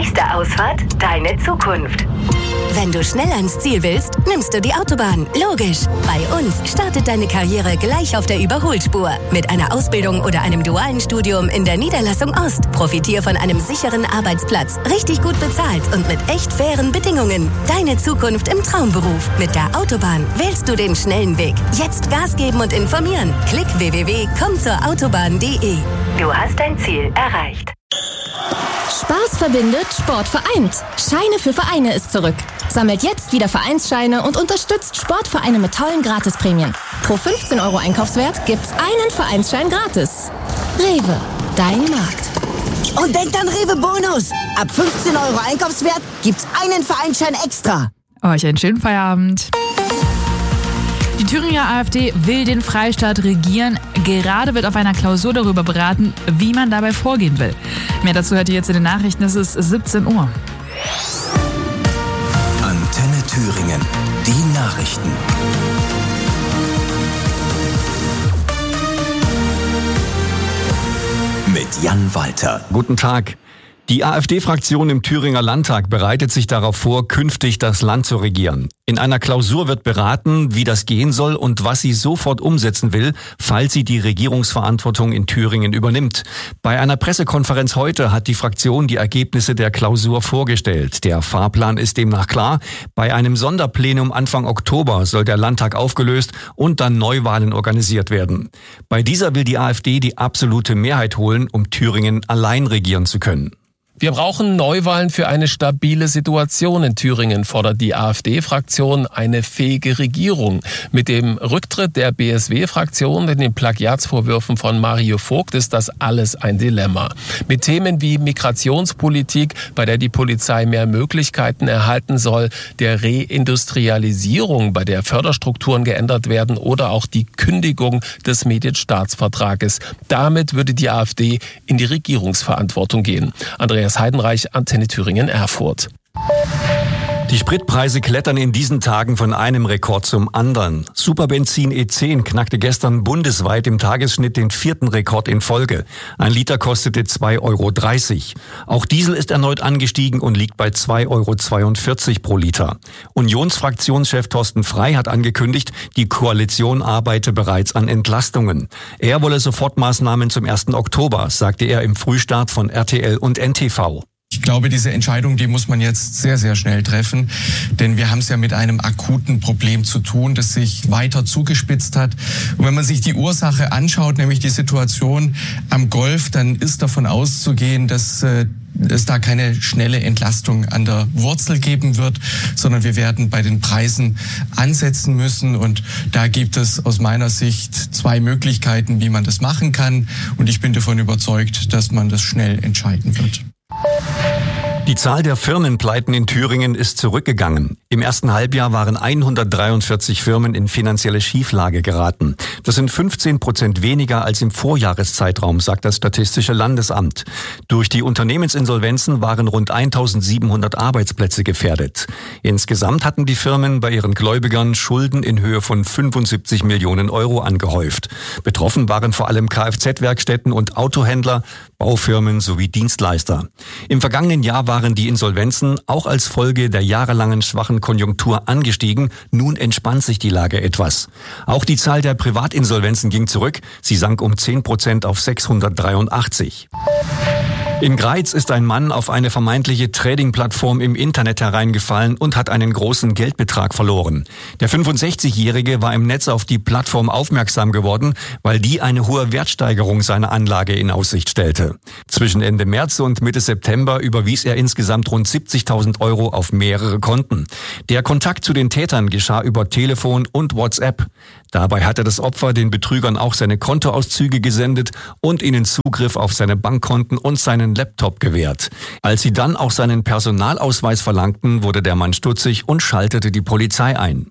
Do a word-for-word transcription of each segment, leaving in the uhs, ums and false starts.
Nächste Ausfahrt, deine Zukunft. Wenn du schnell ans Ziel willst, nimmst du die Autobahn. Logisch. Bei uns startet deine Karriere gleich auf der Überholspur. Mit einer Ausbildung oder einem dualen Studium in der Niederlassung Ost. Profitier von einem sicheren Arbeitsplatz, richtig gut bezahlt und mit echt fairen Bedingungen. Deine Zukunft im Traumberuf. Mit der Autobahn wählst du den schnellen Weg. Jetzt Gas geben und informieren. Klick w w w punkt komm zur autobahn punkt de. Du hast dein Ziel erreicht. Spaß verbindet, Sport vereint. Scheine für Vereine ist zurück. Sammelt jetzt wieder Vereinsscheine und unterstützt Sportvereine mit tollen Gratisprämien. Pro fünfzehn Euro Einkaufswert gibt's einen Vereinsschein gratis. Rewe, dein Markt. Und denkt an Rewe Bonus. Ab fünfzehn Euro Einkaufswert gibt's einen Vereinsschein extra. Euch einen schönen Feierabend. Die Thüringer AfD will den Freistaat regieren. Gerade wird auf einer Klausur darüber beraten, wie man dabei vorgehen will. Mehr dazu hört ihr jetzt in den Nachrichten. Es ist siebzehn Uhr. Antenne Thüringen. Die Nachrichten. Mit Jan Walter. Guten Tag. Die AfD-Fraktion im Thüringer Landtag bereitet sich darauf vor, künftig das Land zu regieren. In einer Klausur wird beraten, wie das gehen soll und was sie sofort umsetzen will, falls sie die Regierungsverantwortung in Thüringen übernimmt. Bei einer Pressekonferenz heute hat die Fraktion die Ergebnisse der Klausur vorgestellt. Der Fahrplan ist demnach klar. Bei einem Sonderplenum Anfang Oktober soll der Landtag aufgelöst und dann Neuwahlen organisiert werden. Bei dieser will die AfD die absolute Mehrheit holen, um Thüringen allein regieren zu können. Wir brauchen Neuwahlen für eine stabile Situation in Thüringen, fordert die AfD-Fraktion eine fähige Regierung. Mit dem Rücktritt der B S W-Fraktion und den Plagiatsvorwürfen von Mario Vogt ist das alles ein Dilemma. Mit Themen wie Migrationspolitik, bei der die Polizei mehr Möglichkeiten erhalten soll, der Reindustrialisierung, bei der Förderstrukturen geändert werden oder auch die Kündigung des Medienstaatsvertrages. Damit würde die AfD in die Regierungsverantwortung gehen. Andreas Heidenreich, Antenne Thüringen, Erfurt. Die Spritpreise klettern in diesen Tagen von einem Rekord zum anderen. Superbenzin E zehn knackte gestern bundesweit im Tagesschnitt den vierten Rekord in Folge. Ein Liter kostete zwei Euro dreißig. Auch Diesel ist erneut angestiegen und liegt bei zwei Euro zweiundvierzig pro Liter. Unionsfraktionschef Thorsten Frey hat angekündigt, die Koalition arbeite bereits an Entlastungen. Er wolle Sofortmaßnahmen zum ersten Oktober, sagte er im Frühstart von R T L und N T V. Ich glaube, diese Entscheidung, die muss man jetzt sehr, sehr schnell treffen, denn wir haben es ja mit einem akuten Problem zu tun, das sich weiter zugespitzt hat. Und wenn man sich die Ursache anschaut, nämlich die Situation am Golf, dann ist davon auszugehen, dass äh, es da keine schnelle Entlastung an der Wurzel geben wird, sondern wir werden bei den Preisen ansetzen müssen. Und da gibt es aus meiner Sicht zwei Möglichkeiten, wie man das machen kann. Und ich bin davon überzeugt, dass man das schnell entscheiden wird. Die Zahl der Firmenpleiten in Thüringen ist zurückgegangen. Im ersten Halbjahr waren hundertdreiundvierzig Firmen in finanzielle Schieflage geraten. Das sind fünfzehn Prozent weniger als im Vorjahreszeitraum, sagt das Statistische Landesamt. Durch die Unternehmensinsolvenzen waren rund eintausendsiebenhundert Arbeitsplätze gefährdet. Insgesamt hatten die Firmen bei ihren Gläubigern Schulden in Höhe von fünfundsiebzig Millionen Euro angehäuft. Betroffen waren vor allem Kfz-Werkstätten und Autohändler, Baufirmen sowie Dienstleister. Im vergangenen Jahr waren die Insolvenzen auch als Folge der jahrelangen schwachen Konjunktur angestiegen. Nun entspannt sich die Lage etwas. Auch die Zahl der Privatinsolvenzen ging zurück. Sie sank um zehn Prozent auf sechshundertdreiundachtzig. In Greiz ist ein Mann auf eine vermeintliche Trading-Plattform im Internet hereingefallen und hat einen großen Geldbetrag verloren. Der fünfundsechzigjährige war im Netz auf die Plattform aufmerksam geworden, weil die eine hohe Wertsteigerung seiner Anlage in Aussicht stellte. Zwischen Ende März und Mitte September überwies er insgesamt rund siebzigtausend Euro auf mehrere Konten. Der Kontakt zu den Tätern geschah über Telefon und WhatsApp. Dabei hatte das Opfer den Betrügern auch seine Kontoauszüge gesendet und ihnen Zugriff auf seine Bankkonten und seinen Laptop gewährt. Als sie dann auch seinen Personalausweis verlangten, wurde der Mann stutzig und schaltete die Polizei ein.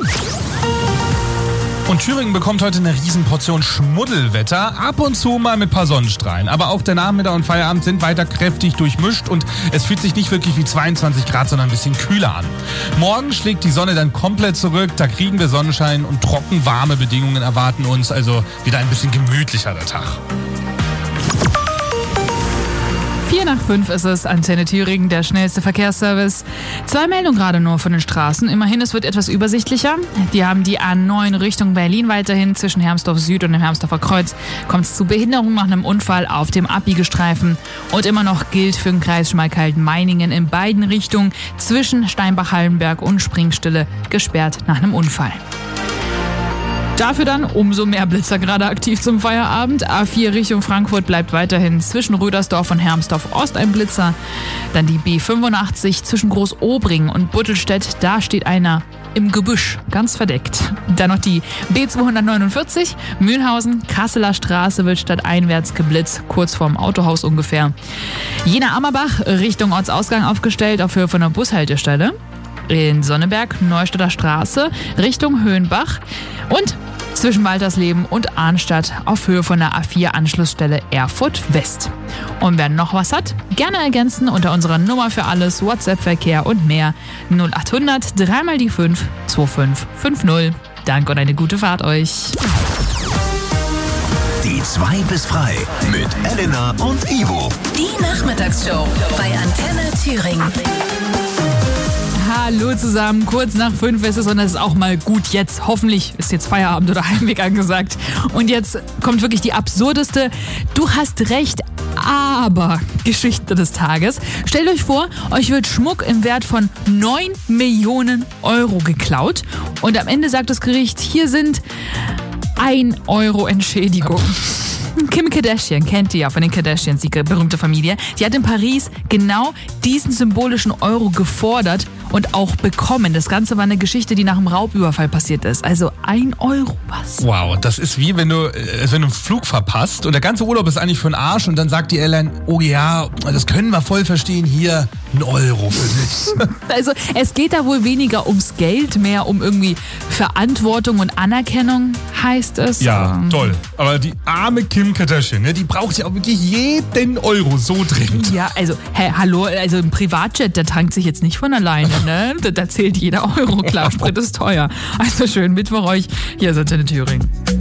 Und Thüringen bekommt heute eine Riesenportion Schmuddelwetter, ab und zu mal mit ein paar Sonnenstrahlen. Aber auch der Nachmittag und Feierabend sind weiter kräftig durchmischt und es fühlt sich nicht wirklich wie zweiundzwanzig Grad, sondern ein bisschen kühler an. Morgen schlägt die Sonne dann komplett zurück, da kriegen wir Sonnenschein und trocken warme Bedingungen erwarten uns, also wieder ein bisschen gemütlicher der Tag. Vier nach fünf ist es, Antenne Thüringen, der schnellste Verkehrsservice. Zwei Meldungen gerade nur von den Straßen. Immerhin, es wird etwas übersichtlicher. Die haben die A neun Richtung Berlin weiterhin. Zwischen Hermsdorf Süd und dem Hermsdorfer Kreuz kommt es zu Behinderung nach einem Unfall auf dem Abbiegestreifen. Und immer noch gilt für den Kreis Schmalkalden-Meiningen in beiden Richtungen zwischen Steinbach-Hallenberg und Springstille gesperrt nach einem Unfall. Dafür dann umso mehr Blitzer gerade aktiv zum Feierabend. A vier Richtung Frankfurt bleibt weiterhin zwischen Rödersdorf und Hermsdorf Ost ein Blitzer. Dann die B fünfundachtzig zwischen Großobringen und Buttelstedt. Da steht einer im Gebüsch, ganz verdeckt. Dann noch die B zweihundertneunundvierzig, Mühlhausen, Kasseler Straße wird stadteinwärts geblitzt, kurz vorm Autohaus ungefähr. Jena-Ammerbach Richtung Ortsausgang aufgestellt auf Höhe von der Bushaltestelle. In Sonneberg, Neustadter Straße, Richtung Höhenbach und zwischen Waltersleben und Arnstadt auf Höhe von der A vier Anschlussstelle Erfurt West. Und wer noch was hat, gerne ergänzen unter unserer Nummer für alles, WhatsApp-Verkehr und mehr null acht hundert drei mal die fünf zwei fünf fünf null. Danke und eine gute Fahrt euch. Die zwei bis frei mit Elena und Ivo. Die Nachmittagsshow bei Antenne Thüringen. Hallo zusammen, kurz nach fünf ist es und es ist auch mal gut jetzt. Hoffentlich ist jetzt Feierabend oder Heimweg angesagt. Und jetzt kommt wirklich die absurdeste, du hast recht, aber Geschichte des Tages. Stellt euch vor, euch wird Schmuck im Wert von neun Millionen Euro geklaut und am Ende sagt das Gericht, hier sind ein Euro Entschädigung. Kim Kardashian, kennt ihr ja von den Kardashians, die berühmte Familie. Die hat in Paris genau diesen symbolischen Euro gefordert und auch bekommen. Das Ganze war eine Geschichte, die nach einem Raubüberfall passiert ist. Also ein Euro, was? Wow, das ist wie wenn du, äh, wenn du einen Flug verpasst und der ganze Urlaub ist eigentlich für den Arsch und dann sagt die Airline, oh ja, das können wir voll verstehen, hier ein Euro für dich. Also es geht da wohl weniger ums Geld, mehr um irgendwie Verantwortung und Anerkennung, heißt es. Ja, ähm, toll. Aber die arme Kim Kardashian, ne, die braucht ja auch wirklich jeden Euro so dringend. Ja, also, hä, hallo, also ein Privatjet, der tankt sich jetzt nicht von alleine, ne? Da, da zählt jeder Euro, klar, Sprit ist teuer. Also schön, Mittwoch euch, hier ist Antenne Thüringen.